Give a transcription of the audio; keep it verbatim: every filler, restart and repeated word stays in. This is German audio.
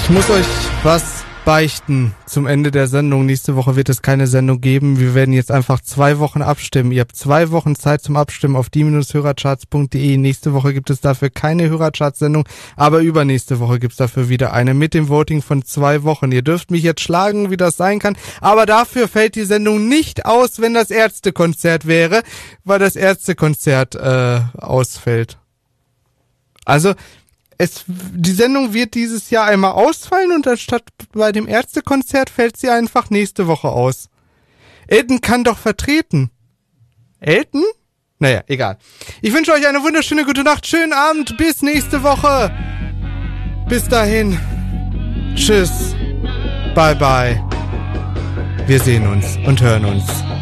Ich muss euch was beichten zum Ende der Sendung. Nächste Woche wird es keine Sendung geben. Wir werden jetzt einfach zwei Wochen abstimmen. Ihr habt zwei Wochen Zeit zum Abstimmen auf die Hörercharts punkt de. Nächste Woche gibt es dafür keine Hörercharts-Sendung, aber übernächste Woche gibt es dafür wieder eine mit dem Voting von zwei Wochen. Ihr dürft mich jetzt schlagen, wie das sein kann, aber dafür fällt die Sendung nicht aus, wenn das Ärztekonzert wäre, weil das Ärztekonzert äh, ausfällt. Also Es, die Sendung wird dieses Jahr einmal ausfallen und anstatt bei dem Ärztekonzert fällt sie einfach nächste Woche aus. Elton kann doch vertreten. Elton? Naja, egal. Ich wünsche euch eine wunderschöne gute Nacht, schönen Abend, bis nächste Woche. Bis dahin. Tschüss. Bye bye. Wir sehen uns und hören uns.